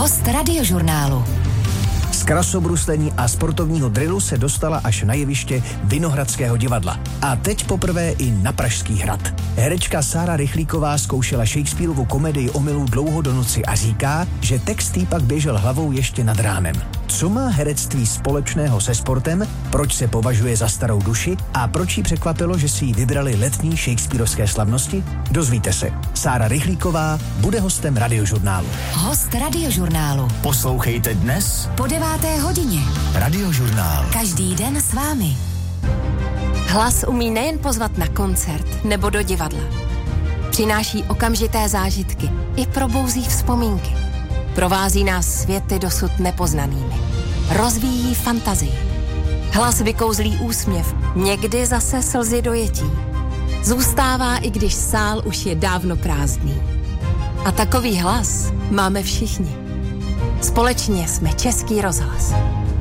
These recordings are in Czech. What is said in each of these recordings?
Host Radiožurnálu. Z krasobruslení a sportovního drillu se dostala až na jeviště Vinohradského divadla. A teď poprvé i na Pražský hrad. Herečka Sára Rychlíková zkoušela Shakespearovu komedii Omylů dlouho do noci a říká, že text jí pak běžel hlavou ještě nad ránem. Co má herectví společného se sportem, proč se považuje za starou duši a proč jí překvapilo, že si ji vybrali letní shakespearovské slavnosti? Dozvíte se. Sára Rychlíková bude hostem Radiožurnálu. Host Radiožurnálu. Poslouchejte dnes Po 9. hodině. Radiožurnál. Každý den s vámi. Hlas umí nejen pozvat na koncert nebo do divadla. Přináší okamžité zážitky i probouzí vzpomínky. Provází nás světy dosud nepoznanými. Rozvíjí fantazii. Hlas vykouzlí úsměv, někdy zase slzy dojetí. Zůstává, i když sál už je dávno prázdný. A takový hlas máme všichni. Společně jsme Český rozhlas.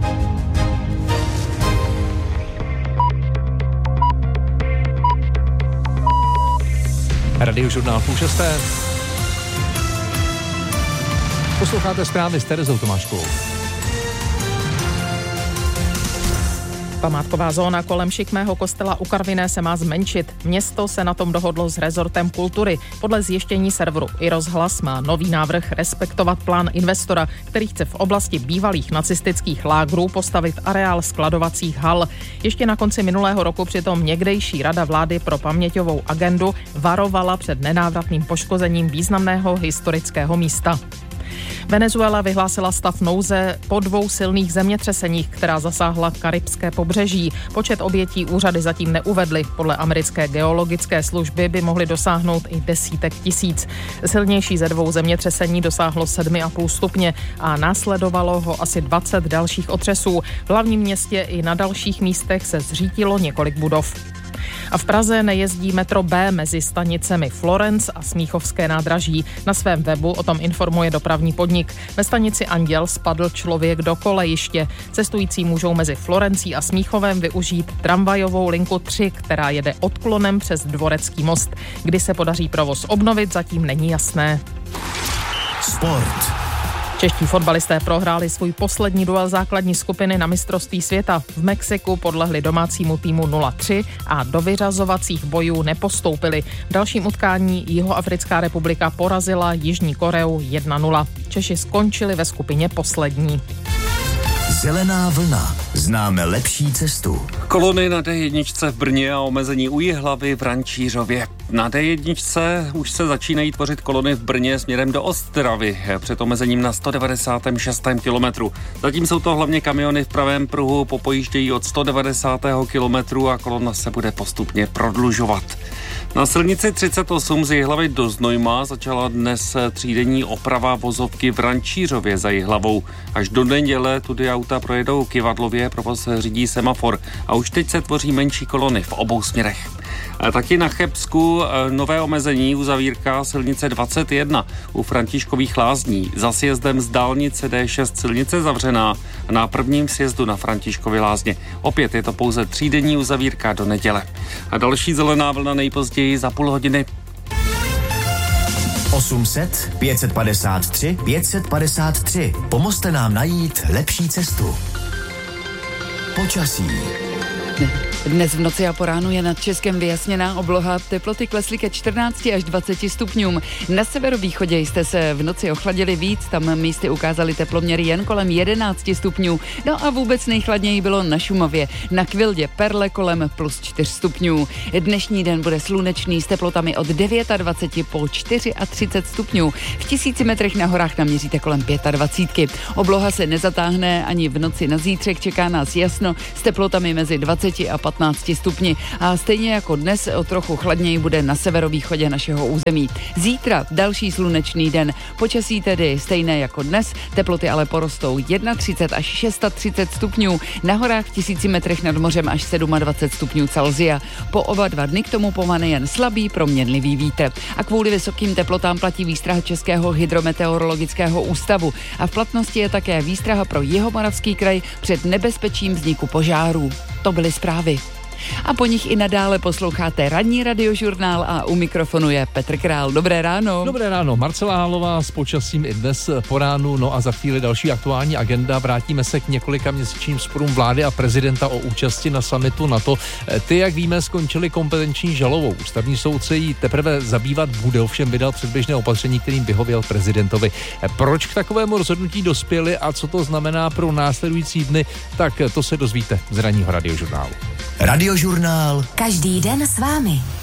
Radiožurnál 5:30. Posloucháte zprávy s Terezou Tomáškovou. Památková zóna kolem šikmého kostela u Karviné se má zmenšit. Město se na tom dohodlo s rezortem kultury. Podle zjištění serveru iRozhlas má nový návrh respektovat plán investora, který chce v oblasti bývalých nacistických lágrů postavit areál skladovacích hal. Ještě na konci minulého roku přitom někdejší Rada vlády pro paměťovou agendu varovala před nenávratným poškozením významného historického místa. Venezuela vyhlásila stav nouze po 2 silných zemětřeseních, která zasáhla karibské pobřeží. Počet obětí úřady zatím neuvedly. Podle americké geologické služby by mohly dosáhnout i desítek tisíc. Silnější ze 2 zemětřesení dosáhlo 7,5 stupně a následovalo ho asi 20 dalších otřesů. V hlavním městě i na dalších místech se zřítilo několik budov. A v Praze nejezdí metro B mezi stanicemi Florence a Smíchovské nádraží. Na svém webu o tom informuje dopravní podnik. Ve stanici Anděl spadl člověk do kolejiště. Cestující můžou mezi Florencí a Smíchovem využít tramvajovou linku 3, která jede odklonem přes Dvorecký most. Kdy se podaří provoz obnovit, zatím není jasné. Sport. Čeští fotbalisté prohráli svůj poslední duel základní skupiny na mistrovství světa. V Mexiku podlehli domácímu týmu 0-3 a do vyřazovacích bojů nepostoupili. V dalším utkání Jihoafrická republika porazila Jižní Koreu 1-0. Češi skončili ve skupině poslední. Zelená vlna. Známe lepší cestu. Kolony na D1 v Brně a omezení u Jihlavy v Rančířově. Na D1 už se začínají tvořit kolony v Brně směrem do Ostravy před omezením na 196. kilometru. Zatím jsou to hlavně kamiony v pravém pruhu, popojíždějí od 190. kilometru a kolona se bude postupně prodlužovat. Na silnici 38 z Jihlavy do Znojma začala dnes třídenní oprava vozovky v Rančířově za Jihlavou. Až do neděle tudy auta projedou Kyvadlově, provoz řídí semafor a už teď se tvoří menší kolony v obou směrech. Taky na Chebsku nové omezení, uzavírka silnice 21 u Františkových Lázní. Za sjezdem z dálnice D6 silnice zavřená na prvním sjezdu na Františkovy Lázně. Opět je to pouze třídenní uzavírka do neděle. A další zelená vlna nejpozději za půl hodiny. 800 553 553. Pomozte nám najít lepší cestu. Počasí. Dnes v noci a po ránu je nad Českem vyjasněná obloha, teploty klesly ke 14 až 20 stupňům. Na severovýchodě jste se v noci ochladili víc, tam místy ukázaly teploměry jen kolem 11 stupňů. No a vůbec nejchladněji bylo na Šumavě, na Kvildě Perle kolem plus 4 stupňů. Dnešní den bude slunečný s teplotami od 29 po 34 stupňů. V 1000 metrech na horách naměříte kolem 25. Obloha se nezatáhne ani v noci na zítřek, čeká nás jasno s teplotami mezi 20 a 15 stupni a stejně jako dnes o trochu chladněji bude na severovýchodě našeho území. Zítra další slunečný den, počasí tedy stejné jako dnes, teploty ale porostou 31 až 36 stupňů, na horách v 1000 metrech nad mořem až 27 stupňů Celsia. Po oba 2 dny k tomu povane jen slabý proměnlivý vítr. A kvůli vysokým teplotám platí výstraha Českého hydrometeorologického ústavu a v platnosti je také výstraha pro Jihomoravský kraj před nebezpečím vzniku požárů. To byly zprávy. A po nich i nadále posloucháte ranní radiožurnál a u mikrofonu je Petr Král. Dobré ráno. Dobré ráno. Marcela Hálová s počasím i dnes po ránu, no a za chvíli další aktuální agenda. Vrátíme se k několika měsíčním sporům vlády a prezidenta o účasti na summitu NATO. Ty, jak víme, skončily kompetenční žalobou. Ústavní soud se jí teprve zabývat bude, ovšem vydal předběžné opatření, kterým vyhověl prezidentovi. Proč k takovému rozhodnutí dospěli a co to znamená pro následující dny, tak to se dozvíte z ranního radiožurnálu. Radiožurnál. Každý den s vámi.